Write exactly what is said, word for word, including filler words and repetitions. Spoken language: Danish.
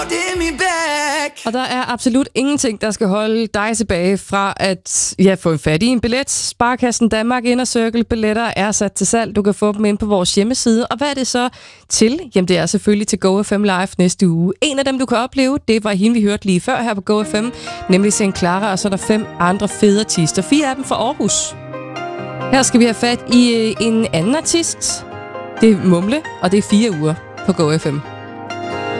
Og der er absolut ingenting, der skal holde dig tilbage fra at ja, få en fat i en billet. Sparekassen Danmark Inner Circle billetter er sat til salg. Du kan få dem ind på vores hjemmeside. Og hvad er det så til? Jamen det er selvfølgelig til Go F M Live næste uge. En af dem, du kan opleve, det var hende, vi hørte lige før her på Go F M. Nemlig Saint Clara, og så er der fem andre fede artister. Fire af dem fra Aarhus. Her skal vi have fat i en anden artist. Det er Mumle, og det er fire uger på Go F M.